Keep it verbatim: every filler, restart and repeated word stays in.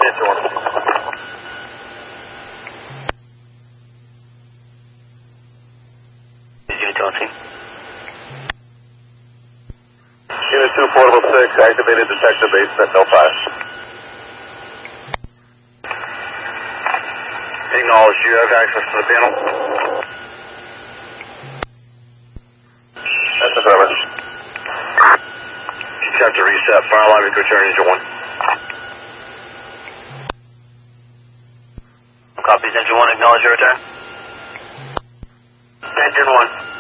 Engine one. Unit Tennessee. Unit two, Portable six, activated detector base at L five. Acknowledge you have access to the panel. That's affirmative. You have to reset. Fire alarm, you can return engine one. Copies engine one, acknowledge your return. Engine one.